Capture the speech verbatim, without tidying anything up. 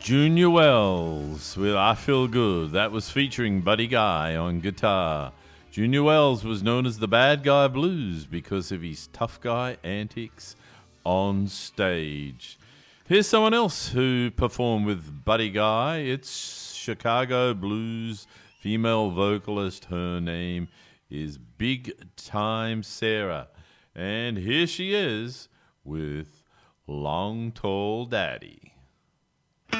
Junior Wells with I Feel Good. That was featuring Buddy Guy on guitar. Junior Wells was known as the Bad Guy Blues because of his tough guy antics on stage. Here's someone else who performed with Buddy Guy. It's Chicago blues female vocalist. Her name is Big Time Sarah. And here she is with Long Tall Daddy.